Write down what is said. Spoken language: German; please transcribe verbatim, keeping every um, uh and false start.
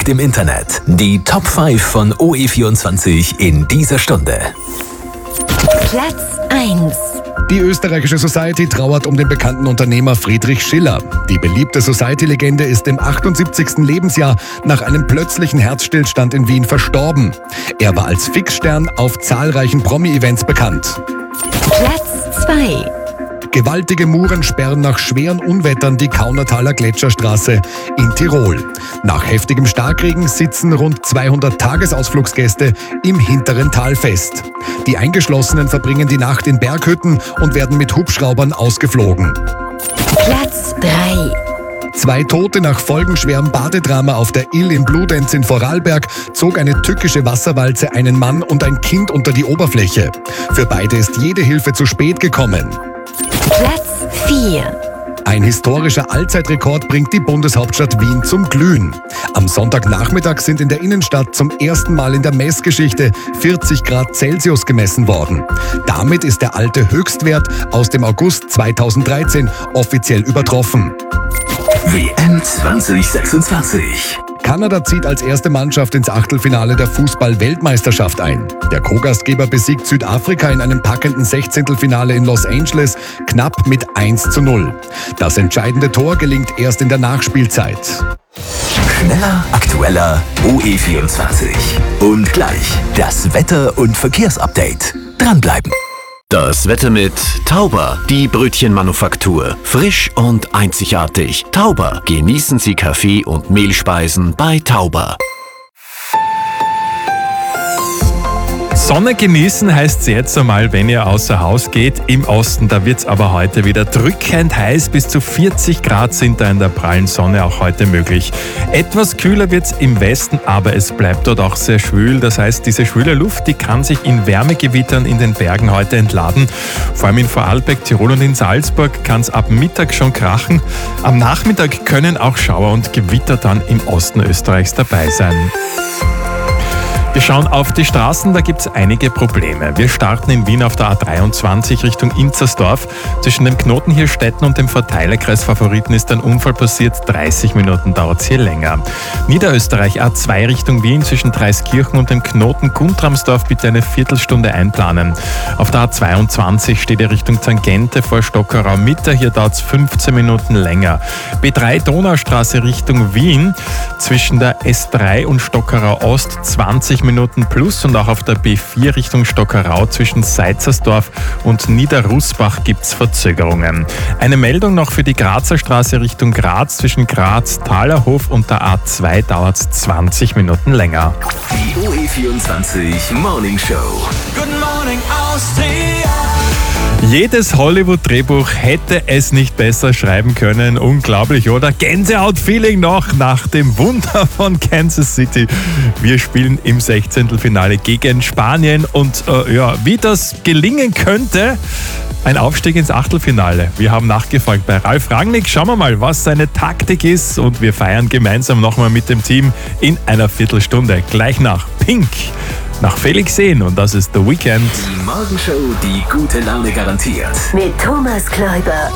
Markt im Internet. Die Top fünf von O E vierundzwanzig in dieser Stunde. Platz eins. Die österreichische Society trauert um den bekannten Unternehmer Friedrich Schiller. Die beliebte Society-Legende ist im achtundsiebzigsten Lebensjahr nach einem plötzlichen Herzstillstand in Wien verstorben. Er war als Fixstern auf zahlreichen Promi-Events bekannt. Platz zwei. Gewaltige Muren sperren nach schweren Unwettern die Kaunertaler Gletscherstraße in Tirol. Nach heftigem Starkregen sitzen rund zweihundert Tagesausflugsgäste im hinteren Tal fest. Die Eingeschlossenen verbringen die Nacht in Berghütten und werden mit Hubschraubern ausgeflogen. Platz drei. Zwei Tote nach folgenschwerem Badedrama auf der Ill in Bludenz in Vorarlberg zog eine tückische Wasserwalze einen Mann und ein Kind unter die Oberfläche. Für beide ist jede Hilfe zu spät gekommen. Platz vier. Ein historischer Allzeitrekord bringt die Bundeshauptstadt Wien zum Glühen. Am Sonntagnachmittag sind in der Innenstadt zum ersten Mal in der Messgeschichte vierzig Grad Celsius gemessen worden. Damit ist der alte Höchstwert aus dem August zweitausenddreizehn offiziell übertroffen. W M zwanzig sechsundzwanzig. Kanada zieht als erste Mannschaft ins Achtelfinale der Fußball-Weltmeisterschaft ein. Der Co-Gastgeber besiegt Südafrika in einem packenden Sechzehntelfinale in Los Angeles knapp mit eins zu null. Das entscheidende Tor gelingt erst in der Nachspielzeit. Schneller, aktueller, O E vierundzwanzig. Und gleich das Wetter- und Verkehrsupdate. Dranbleiben. Das Wetter mit Tauber, die Brötchenmanufaktur. Frisch und einzigartig. Tauber. Genießen Sie Kaffee und Mehlspeisen bei Tauber. Sonne genießen heißt es jetzt einmal, wenn ihr außer Haus geht. Im Osten, da wird es aber heute wieder drückend heiß. Bis zu vierzig Grad sind da in der prallen Sonne auch heute möglich. Etwas kühler wird es im Westen, aber es bleibt dort auch sehr schwül. Das heißt, diese schwüle Luft, die kann sich in Wärmegewittern in den Bergen heute entladen. Vor allem in Vorarlberg, Tirol und in Salzburg kann es ab Mittag schon krachen. Am Nachmittag können auch Schauer und Gewitter dann im Osten Österreichs dabei sein. Wir schauen auf die Straßen, da gibt es einige Probleme. Wir starten in Wien auf der A dreiundzwanzig Richtung Inzersdorf. Zwischen dem Knoten Hirstetten und dem Verteilerkreis Favoriten ist ein Unfall passiert. dreißig Minuten dauert es hier länger. Niederösterreich A zwei Richtung Wien zwischen Dreiskirchen und dem Knoten Guntramsdorf bitte eine Viertelstunde einplanen. Auf der A zweiundzwanzig steht ihr Richtung Tangente vor Stockerau Mitte. Hier dauert es fünfzehn Minuten länger. B drei Donaustraße Richtung Wien zwischen der S drei und Stockerau Ost zwanzig Minuten plus und auch auf der B vier Richtung Stockerau zwischen Seizersdorf und Niederrußbach gibt es Verzögerungen. Eine Meldung noch für die Grazer Straße Richtung Graz zwischen Graz, Thalerhof und der A zwei dauert es zwanzig Minuten länger. Die O E vierundzwanzig Morning Show. Good morning, Austria. Jedes Hollywood-Drehbuch hätte es nicht besser schreiben können. Unglaublich, oder? Gänsehaut-Feeling noch nach dem Wunder von Kansas City. Wir spielen im Sechzehntelfinale gegen Spanien und äh, ja, wie das gelingen könnte, ein Aufstieg ins Achtelfinale. Wir haben nachgefragt bei Ralf Rangnick. Schauen wir mal, was seine Taktik ist und wir feiern gemeinsam nochmal mit dem Team in einer Viertelstunde. Gleich nach Pink. Nach Felix Sehn und das ist The Weekend. Die Morgenshow, die gute Laune garantiert. Mit Thomas Kläuber.